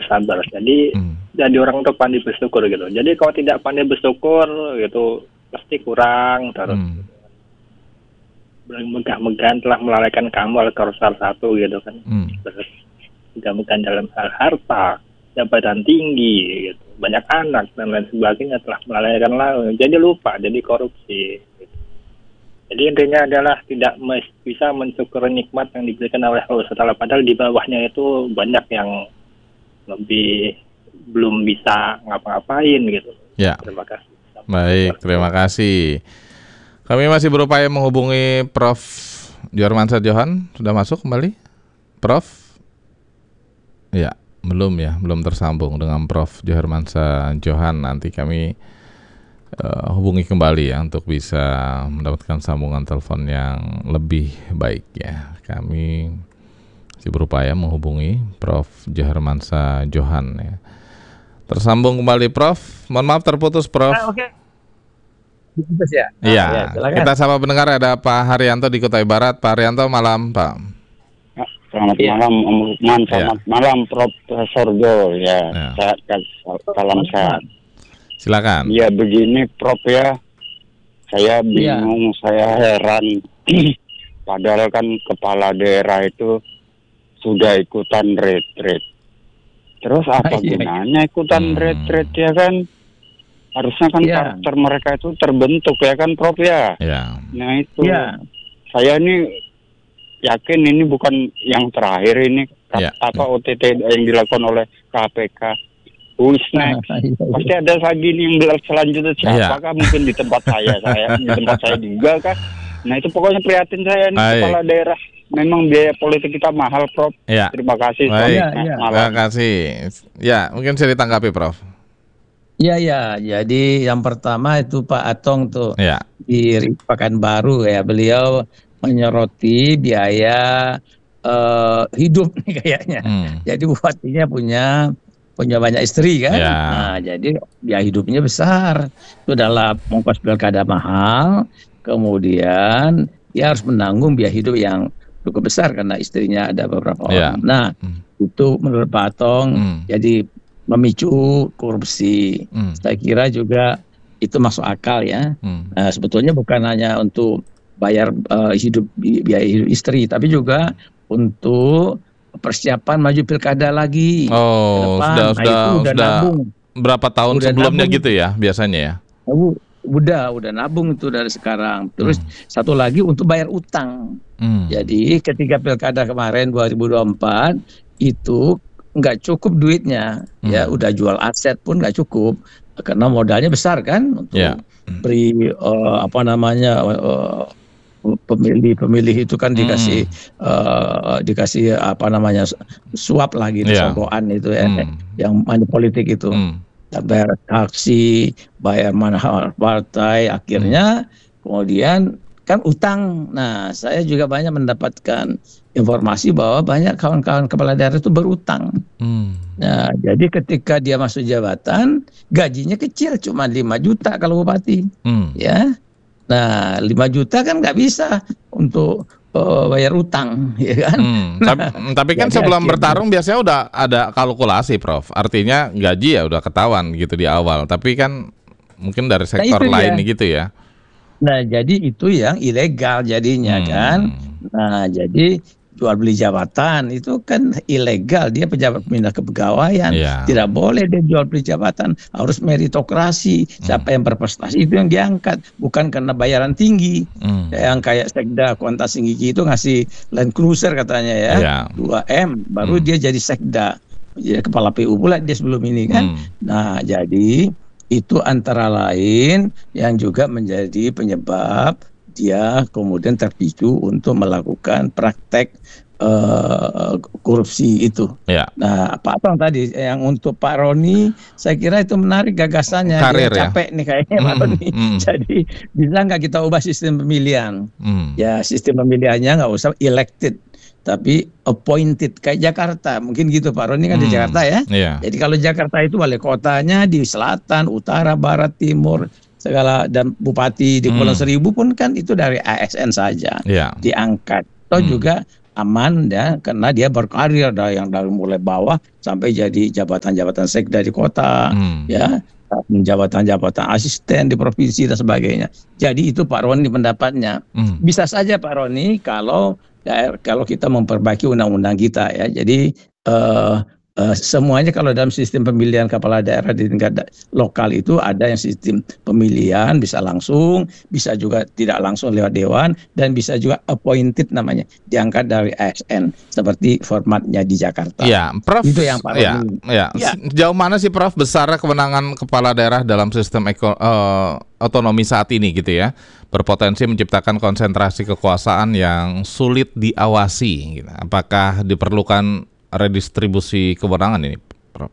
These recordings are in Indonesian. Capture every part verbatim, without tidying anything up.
bersabar. Jadi hmm. jadi orang untuk pandai bersyukur gitu. Jadi kalau tidak pandai bersyukur gitu pasti kurang terus. Hmm. Megah-megahan telah melalaikan kamu oleh salah satu gitu kan. Hmm. Megah-megahan dalam hal harta, jabatan tinggi gitu, banyak anak dan lain sebagainya telah melalaikan lalu. Jadi lupa, jadi korupsi. Gitu. Jadi intinya adalah tidak bisa mensyukuri nikmat yang diberikan oleh Allah Taala, padahal di bawahnya itu banyak yang lebih belum bisa ngapa-ngapain gitu. Ya. Terima kasih. Baik, terima kasih. Kami masih berupaya menghubungi Prof Joharmansyah Johan. Sudah masuk kembali, Prof? Ya, belum ya, belum tersambung dengan Prof Joharmansyah Johan. Nanti kami uh, hubungi kembali ya untuk bisa mendapatkan sambungan telepon yang lebih baik ya. Kami masih berupaya menghubungi Prof Joharmansyah Johan ya. Tersambung kembali, Prof. Mohon maaf terputus, Prof. Ah, Oke. Okay. Ya. Iya, ah, ya, kita sama pendengar ada Pak Haryanto di Kutai Barat. Pak Haryanto, malam, Pak. Selamat ya. malam, Om Lukman. Selamat ya. malam, Profesor Jol. Ya, ya. Sehat, salam sehat. Silakan. Ya, begini, Prof ya. Saya bingung, ya. saya heran. Padahal kan kepala daerah itu sudah ikutan retret. Terus apa gunanya ikutan hmm. retret ya kan? Harusnya kan ya. karakter mereka itu terbentuk ya kan, Prof ya. Ya. Nah itu, ya. saya ini yakin ini bukan yang terakhir ini ya. apa O T T yang dilakukan oleh K P K. Who's next? Ah, iya, iya. Pasti ada lagi nih yang selanjutnya siapakah? Ya. Mungkin di tempat saya, saya di tempat saya juga kah? Nah itu pokoknya prihatin saya nih Baik. kepala daerah. Memang biaya politik kita mahal, Prof. Ya. Terima kasih. Baik. Ya, ya. Terima kasih. Ya, mungkin bisa ditanggapi, Prof. Ya, ya. Jadi yang pertama itu Pak Atong tuh ya. di Pekanbaru ya, beliau menyoroti biaya uh, hidup nih kayaknya. Hmm. Jadi bupatinya punya punya banyak istri kan. Ya. Nah, jadi biaya hidupnya besar. Itu adalah ongkos pilkada mahal. Kemudian dia harus menanggung biaya hidup yang cukup besar karena istrinya ada beberapa orang. Ya. Nah, hmm. itu menurut Pak Atong hmm. jadi memicu korupsi. Hmm. Saya kira juga itu masuk akal ya. Hmm. Nah, sebetulnya bukan hanya untuk bayar uh, hidup biaya hidup istri, tapi juga untuk persiapan maju pilkada lagi. Oh, sudah nah, sudah itu udah sudah nabung. Berapa tahun udah sebelumnya nabung. Gitu ya biasanya ya? Oh, udah udah nabung itu dari sekarang. Terus hmm. satu lagi untuk bayar utang. Hmm. Jadi ketika pilkada kemarin dua ribu dua puluh empat itu nggak cukup duitnya, hmm. ya udah jual aset pun nggak cukup karena modalnya besar kan untuk yeah. beri uh, apa namanya uh, pemilih-pemilih itu kan dikasih hmm. uh, dikasih apa namanya suap lagi yeah. sogokan itu ya hmm. yang money politik itu hmm. bayar taksi, bayar mahar partai, akhirnya hmm. kemudian kan utang. Nah, saya juga banyak mendapatkan informasi bahwa banyak kawan-kawan kepala daerah itu berutang. Hmm. Nah, jadi ketika dia masuk jabatan, gajinya kecil, cuma lima juta kalau bupati. Hmm. Ya. Nah, lima juta kan nggak bisa untuk uh, bayar utang, ya kan? Hmm. Tapi, tapi kan sebelum akhirnya bertarung biasanya udah ada kalkulasi, Prof. Artinya gaji ya udah ketahuan gitu di awal. Tapi kan mungkin dari sektor nah, lain ya. gitu ya. Nah, jadi itu yang ilegal jadinya hmm. kan. Nah, jadi jual beli jabatan itu kan ilegal. Dia pejabat pindah kepegawaian. Yeah. Tidak boleh dia jual beli jabatan. Harus meritokrasi. Hmm. Siapa yang berprestasi itu yang diangkat. Bukan karena bayaran tinggi. Hmm. Yang kayak Sekda Kuantas Singgigi itu ngasih Land Cruiser katanya ya. Yeah. dua M. Baru hmm. dia jadi Sekda. Jadi kepala P U pula dia sebelum ini kan. Hmm. Nah, jadi itu antara lain yang juga menjadi penyebab dia kemudian terpicu untuk melakukan praktek uh, korupsi itu. Ya. Nah, Pak Atong tadi yang untuk Pak Roni, saya kira itu menarik gagasannya. Karir, dia capek ya? nih kayaknya mm, Pak Roni. Mm. Jadi bisa nggak kita ubah sistem pemilihan? Mm. Ya sistem pemilihannya nggak usah elected, tapi appointed kayak Jakarta. Mungkin gitu Pak Roni kan hmm. di Jakarta ya. Yeah. Jadi kalau Jakarta itu wali kotanya di selatan, utara, barat, timur, segala, dan bupati di Kepulauan hmm. Seribu pun kan itu dari A S N saja yeah. diangkat. Atau hmm. juga aman ya, karena dia berkarir dari yang dari mulai bawah sampai jadi jabatan-jabatan sekda di kota, hmm. ya, jabatan-jabatan asisten di provinsi dan sebagainya. Jadi itu Pak Roni pendapatnya. Hmm. Bisa saja Pak Roni kalau ya, kalau kita memperbaiki undang-undang kita ya. Jadi uh, uh, semuanya kalau dalam sistem pemilihan kepala daerah di tingkat lokal itu ada yang sistem pemilihan bisa langsung, bisa juga tidak langsung lewat dewan, dan bisa juga appointed namanya, diangkat dari A S N seperti formatnya di Jakarta. Ya, Prof. Itu yang Pak ya, ya. ya. Sejauh mana sih Prof besar kewenangan kepala daerah dalam sistem eko, uh, otonomi saat ini gitu ya? Berpotensi menciptakan konsentrasi kekuasaan yang sulit diawasi. Gitu. Apakah diperlukan redistribusi kewenangan ini, Prof?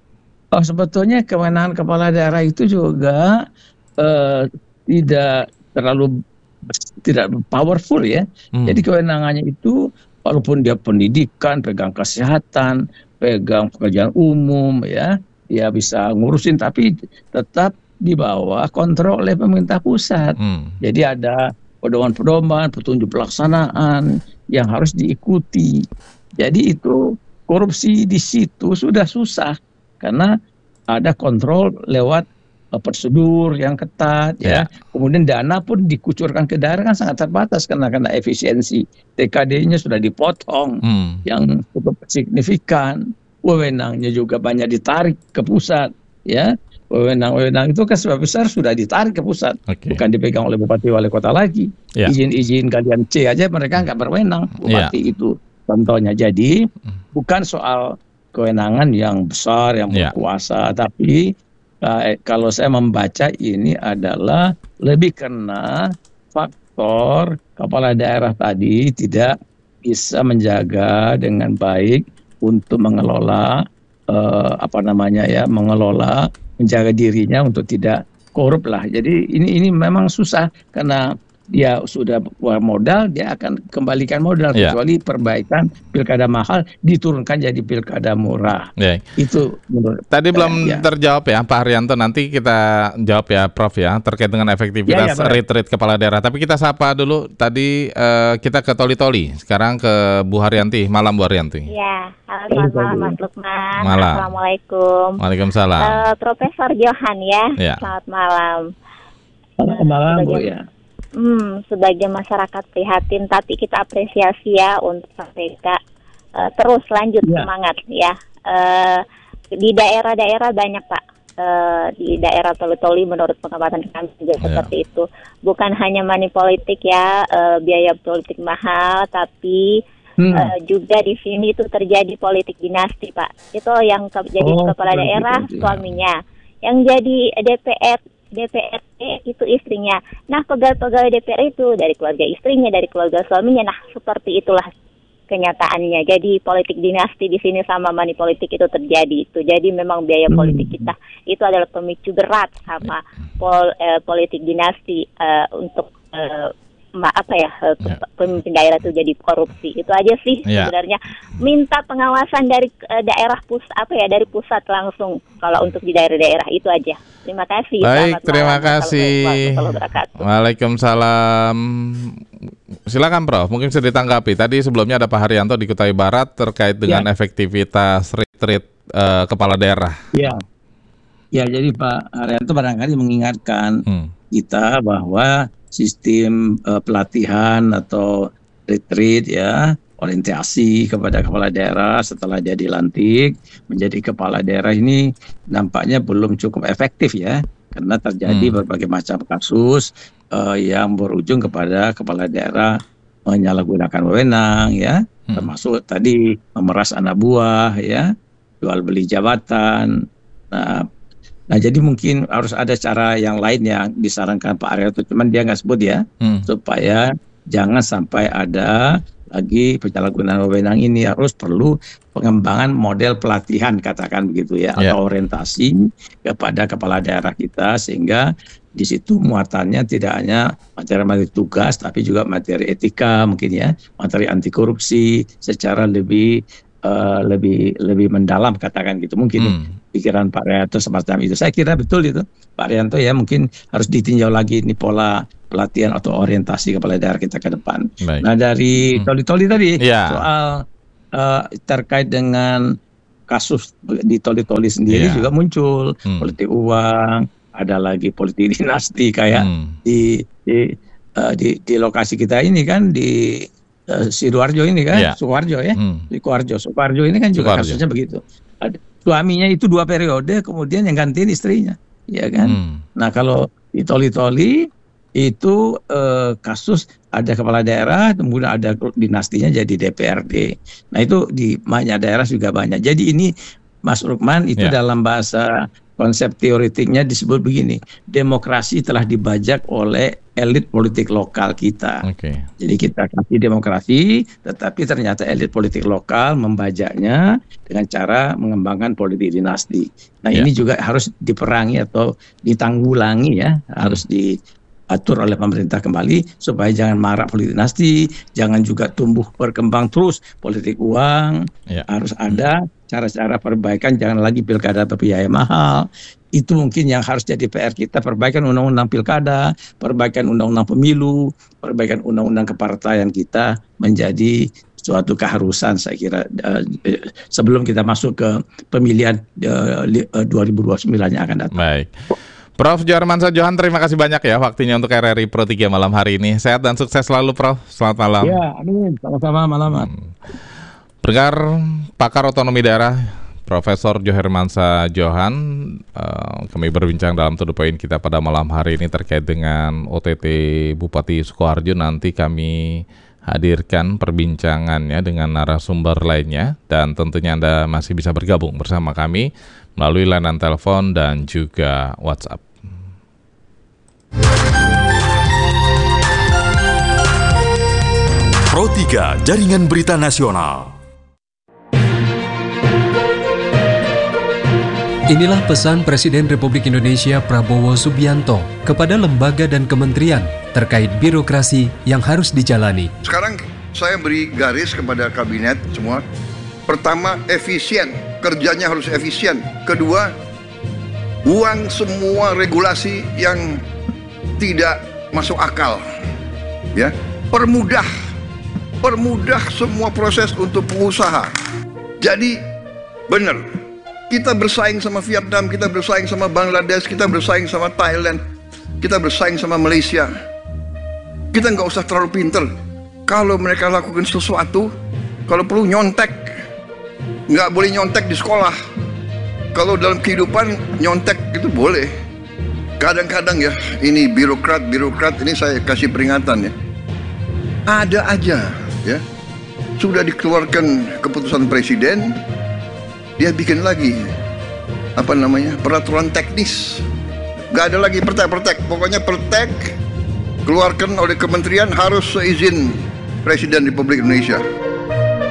Oh, sebetulnya kewenangan kepala daerah itu juga uh, tidak terlalu tidak powerful ya. Hmm. Jadi kewenangannya itu walaupun dia pendidikan, pegang kesehatan, pegang pekerjaan umum ya, dia bisa ngurusin, tapi tetap di bawah kontrol oleh pemerintah pusat. Hmm. Jadi ada pedoman-pedoman, petunjuk pelaksanaan yang harus diikuti. Jadi itu korupsi di situ sudah susah karena ada kontrol lewat uh, prosedur yang ketat ya. ya. Kemudian dana pun dikucurkan ke daerah kan sangat terbatas karena karena efisiensi. T K D-nya sudah dipotong hmm. yang cukup signifikan. Wewenangnya juga banyak ditarik ke pusat ya. Wewenang-wewenang itu kan sebab besar sudah ditarik ke pusat, okay. bukan dipegang oleh bupati wali kota lagi. Yeah. Izin-izin kalian C aja mereka nggak berwenang, bupati yeah. itu contohnya. Jadi mm. bukan soal kewenangan yang besar, yang berkuasa, yeah. tapi uh, kalau saya membaca ini adalah lebih karena faktor kepala daerah tadi tidak bisa menjaga dengan baik untuk mengelola uh, apa namanya ya, mengelola menjaga dirinya untuk tidak korup lah. Jadi ini ini memang susah karena dia sudah keluar modal, dia akan kembalikan modal yeah. kecuali perbaikan pilkada mahal diturunkan jadi pilkada murah. Yeah. Itu menurut tadi saya, belum ya. terjawab ya Pak Haryanto, nanti kita jawab ya Prof ya terkait dengan efektivitas yeah, yeah, retreat kepala daerah. Tapi kita sapa dulu tadi uh, kita ke Toli-Toli, sekarang ke Bu Haryanti. Malam Bu Haryanti. Ya, selamat malam Mas Lukman. Malam. Assalamualaikum. Waalaikumsalam. Uh, Profesor Johan ya. ya. Selamat malam. Selamat malam Bu ya. Hmm, sebagai masyarakat prihatin, tapi kita apresiasi ya untuk K P K uh, terus lanjut ya. semangat ya. Uh, di daerah-daerah banyak Pak, uh, di daerah Toli-Toli menurut pengamatan kami juga ya. seperti itu. Bukan hanya money politik ya, uh, biaya politik mahal, tapi hmm. uh, juga di sini itu terjadi politik dinasti Pak. Itu yang ke jadi oh, kepala daerah itu, suaminya, yang jadi D P R D P R D itu istrinya. Nah, pegawai-pegawai D P R itu dari keluarga istrinya, dari keluarga suaminya. Nah, seperti itulah kenyataannya. Jadi politik dinasti di sini sama money politik itu terjadi itu. Jadi memang biaya politik kita itu adalah pemicu berat sama pol, eh, politik dinasti eh, untuk eh, apa ya, ya pemimpin daerah itu jadi korupsi. Itu aja sih ya. sebenarnya. Minta pengawasan dari uh, daerah pusat apa ya dari pusat langsung kalau untuk di daerah-daerah itu aja. Terima kasih. Baik, terima kasih. Waalaikumsalam. Silakan Prof, mungkin bisa ditanggapi. Tadi sebelumnya ada Pak Haryanto di Kutai Barat terkait dengan ya. efektivitas retreat uh, kepala daerah. Ya. Ya, jadi Pak Haryanto barangkali mengingatkan hmm. kita bahwa sistem uh, pelatihan atau retreat ya, orientasi kepada kepala daerah setelah dia dilantik menjadi kepala daerah ini nampaknya belum cukup efektif ya, karena terjadi hmm. berbagai macam kasus uh, yang berujung kepada kepala daerah menyalahgunakan wewenang ya, hmm. termasuk tadi memeras anak buah ya, jual beli jabatan. Nah, Nah, jadi mungkin harus ada cara yang lain yang disarankan Pak Haryanto, cuman dia nggak sebut ya, hmm. supaya jangan sampai ada lagi penyalahgunaan wewenang ini. Harus perlu pengembangan model pelatihan, katakan begitu ya, yeah. atau orientasi kepada kepala daerah kita, sehingga di situ muatannya tidak hanya materi-materi tugas, tapi juga materi etika mungkin ya, materi anti korupsi secara lebih uh, lebih lebih mendalam, katakan gitu mungkin. Hmm. pikiran Pak Rianto semacam itu. Saya kira betul itu Pak Rianto ya, mungkin harus ditinjau lagi ini pola pelatihan atau orientasi kepala daerah kita ke depan. Baik. Nah dari toli-toli tadi yeah. soal uh, terkait dengan kasus di toli-toli sendiri yeah. juga muncul hmm. politik uang, ada lagi politik dinasti kayak hmm. di di, uh, di di lokasi kita ini kan di uh, Sidoarjo ini kan, yeah. Sukoharjo ya, hmm. di Sukoharjo, Sukoharjo ini kan juga Sukoharjo. Kasusnya begitu. Ada, suaminya itu dua periode, kemudian yang gantiin istrinya, ya kan. Hmm. Nah kalau di toli-toli itu eh, kasus ada kepala daerah, kemudian ada dinastinya jadi D P R D. Nah itu di banyak daerah juga banyak. Jadi ini Mas Rukman itu yeah. dalam bahasa konsep teoretiknya disebut begini, demokrasi telah dibajak oleh elit politik lokal kita. Okay. Jadi kita kasih demokrasi, tetapi ternyata elit politik lokal membajaknya dengan cara mengembangkan politik dinasti. Nah yeah. ini juga harus diperangi atau ditanggulangi ya, hmm. harus di atur oleh pemerintah kembali supaya jangan marak politik dinasti, jangan juga tumbuh berkembang terus politik uang. Ya. Harus ada cara-cara perbaikan, jangan lagi pilkada berbiaya mahal. Itu mungkin yang harus jadi P R kita, perbaikan undang-undang pilkada, perbaikan undang-undang pemilu, perbaikan undang-undang kepartaian kita menjadi suatu keharusan saya kira uh, sebelum kita masuk ke pemilihan uh, dua ribu dua puluh sembilan yang akan datang. Baik. Profesor Djoharmansyah Johan, terima kasih banyak ya waktunya untuk R R I Pro tiga malam hari ini. Sehat dan sukses selalu, Prof. Selamat malam. Ya, amin. Sama-sama, malam. Hmm. Pendengar, pakar otonomi daerah, Profesor Djoharmansyah Johan, uh, kami berbincang dalam To The Point kita pada malam hari ini terkait dengan O T T Bupati Sukoharjo. Nanti kami hadirkan perbincangannya dengan narasumber lainnya, dan tentunya Anda masih bisa bergabung bersama kami melalui layanan telepon dan juga WhatsApp. Pro tiga Jaringan Berita Nasional. Inilah pesan Presiden Republik Indonesia Prabowo Subianto kepada lembaga dan kementerian terkait birokrasi yang harus dijalani. Sekarang saya beri garis kepada kabinet semua. Pertama, efisien, kerjanya harus efisien. Kedua, buang semua regulasi yang tidak masuk akal. Ya, permudah, permudah semua proses untuk pengusaha. Jadi benar, kita bersaing sama Vietnam, kita bersaing sama Bangladesh, kita bersaing sama Thailand, kita bersaing sama Malaysia. Kita nggak usah terlalu pinter. Kalau mereka lakukan sesuatu, kalau perlu nyontek, nggak boleh nyontek di sekolah. Kalau dalam kehidupan nyontek itu boleh. Kadang-kadang ya, ini birokrat-birokrat, ini saya kasih peringatan ya. Ada aja ya, sudah dikeluarkan keputusan presiden, dia bikin lagi apa namanya peraturan teknis. Nggak ada lagi pertek-pertek, pokoknya pertek keluarkan oleh kementerian harus seizin Presiden Republik Indonesia.